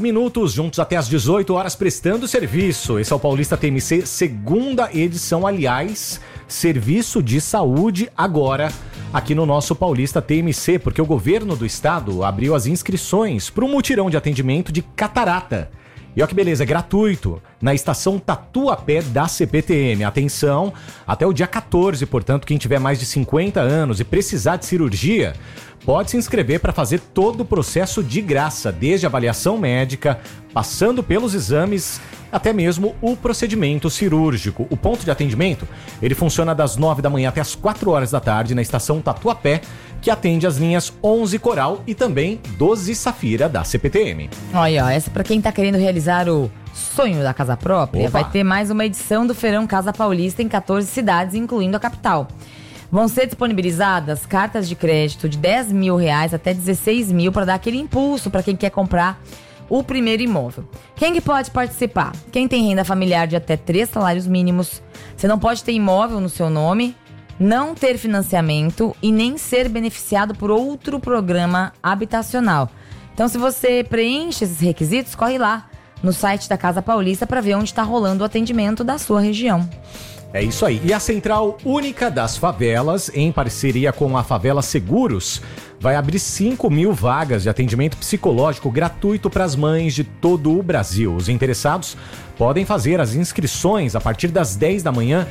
minutos, juntos até às 18 horas prestando serviço. Esse é o Paulista TMC, segunda edição, aliás, serviço de saúde agora aqui no nosso Paulista TMC, porque o governo do estado abriu as inscrições para um mutirão de atendimento de catarata. E olha que beleza, é gratuito, na estação Tatuapé da CPTM. Atenção, até o dia 14, portanto, quem tiver mais de 50 anos e precisar de cirurgia, pode se inscrever para fazer todo o processo de graça, desde a avaliação médica, passando pelos exames, até mesmo o procedimento cirúrgico. O ponto de atendimento, ele funciona das 9 da manhã até as 4 horas da tarde na estação Tatuapé, que atende as linhas 11 Coral e também 12 Safira da CPTM. Olha, essa para quem tá querendo realizar o sonho da casa própria. Opa. Vai ter mais uma edição do Feirão Casa Paulista em 14 cidades, incluindo a capital. Vão ser disponibilizadas cartas de crédito de R$10 mil até 16 mil para dar aquele impulso para quem quer comprar o primeiro imóvel. Quem que pode participar? Quem tem renda familiar de até 3 salários mínimos. Você não pode ter imóvel no seu nome, não ter financiamento e nem ser beneficiado por outro programa habitacional. Então, se você preenche esses requisitos, corre lá no site da Casa Paulista para ver onde está rolando o atendimento da sua região. É isso aí. E a Central Única das Favelas, em parceria com a Favela Seguros, vai abrir 5 mil vagas de atendimento psicológico gratuito para as mães de todo o Brasil. Os interessados podem fazer as inscrições a partir das 10 da manhã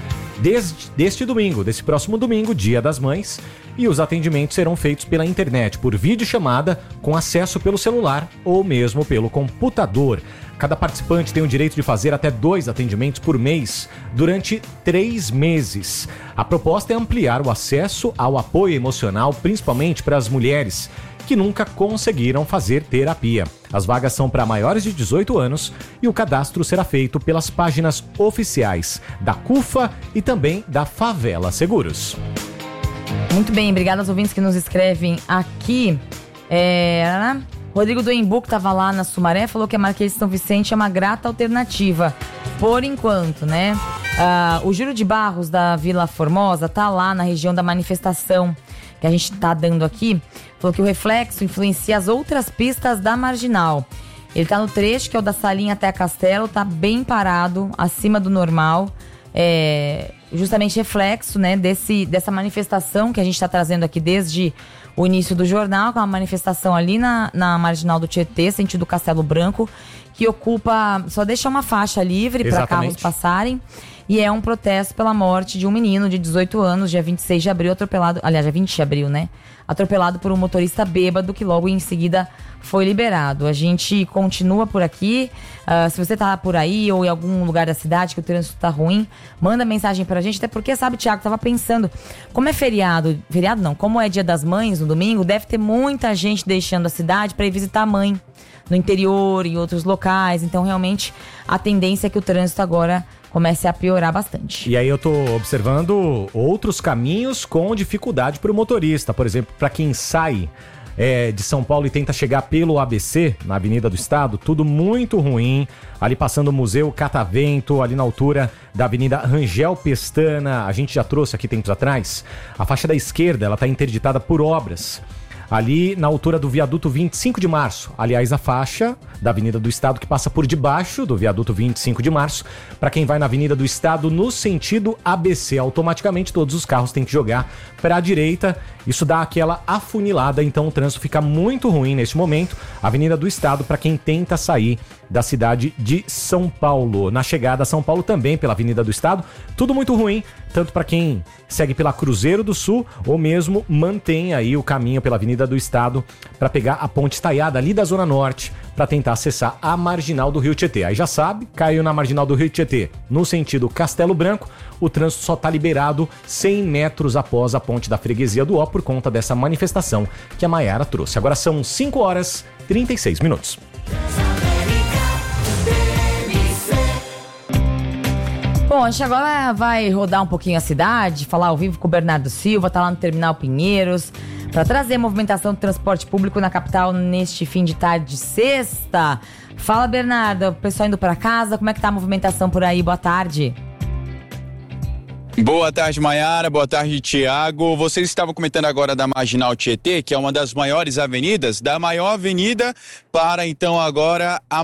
deste domingo, desse próximo domingo, Dia das Mães. E os atendimentos serão feitos pela internet, por videochamada, com acesso pelo celular ou mesmo pelo computador. Cada participante tem o direito de fazer até 2 atendimentos por mês durante 3 meses. A proposta é ampliar o acesso ao apoio emocional, principalmente para as mulheres que nunca conseguiram fazer terapia. As vagas são para maiores de 18 anos e o cadastro será feito pelas páginas oficiais da CUFA e também da Favela Seguros. Muito bem, obrigada aos ouvintes que nos escrevem aqui. Rodrigo do Embu, que estava lá na Sumaré, falou que a Marquês de São Vicente é uma grata alternativa, por enquanto, né? O Júlio de Barros, da Vila Formosa, tá lá na região da manifestação que a gente tá dando aqui. Falou que o reflexo influencia as outras pistas da Marginal. Ele tá no trecho, que é o da Salinha até a Castelo, tá bem parado, acima do normal. Justamente reflexo, né, dessa manifestação que a gente tá trazendo aqui desde o início do jornal, que é uma manifestação ali na Marginal do Tietê, sentido Castelo Branco, que ocupa, só deixa uma faixa livre para carros passarem. E é um protesto pela morte de um menino de 18 anos, dia 26 de abril, atropelado, aliás, dia 20 de abril, né? Atropelado por um motorista bêbado que logo em seguida foi liberado. A gente continua por aqui. Se você tá por aí ou em algum lugar da cidade que o trânsito tá ruim, manda mensagem pra gente, até porque, sabe, Thiago, tava pensando, como é feriado não, como é Dia das Mães no domingo, deve ter muita gente deixando a cidade pra ir visitar a mãe no interior, em outros locais. Então, realmente, a tendência é que o trânsito agora comece a piorar bastante. E aí eu tô observando outros caminhos com dificuldade para o motorista. Por exemplo, para quem sai de São Paulo e tenta chegar pelo ABC, na Avenida do Estado, tudo muito ruim. Ali passando o Museu Catavento, ali na altura da Avenida Rangel Pestana, a gente já trouxe aqui tempos atrás. A faixa da esquerda, ela tá interditada por obras. Ali na altura do viaduto 25 de março, aliás, a faixa da Avenida do Estado que passa por debaixo do viaduto 25 de março, para quem vai na Avenida do Estado no sentido ABC, automaticamente todos os carros têm que jogar para a direita, isso dá aquela afunilada, então o trânsito fica muito ruim neste momento. Avenida do Estado para quem tenta sair da cidade de São Paulo. Na chegada a São Paulo também pela Avenida do Estado, tudo muito ruim, tanto para quem segue pela Cruzeiro do Sul ou mesmo mantém aí o caminho pela Avenida do Estado para pegar a Ponte Estaiada ali da Zona Norte para tentar acessar a Marginal do Rio Tietê. Aí já sabe, caiu na Marginal do Rio Tietê no sentido Castelo Branco, o trânsito só está liberado 100 metros após a Ponte da Freguesia do Ó por conta dessa manifestação que a Maiara trouxe. Agora são 5 horas e 36 minutos. Bom, a gente agora vai rodar um pouquinho a cidade, falar ao vivo com o Bernardo Silva, tá lá no Terminal Pinheiros, para trazer a movimentação do transporte público na capital neste fim de tarde de sexta. Fala, Bernardo, o pessoal indo para casa, como é que tá a movimentação por aí? Boa tarde. Boa tarde, Maiara. Boa tarde, Tiago. Vocês estavam comentando agora da Marginal Tietê, que é uma das maiores avenidas, da maior avenida para, então, agora a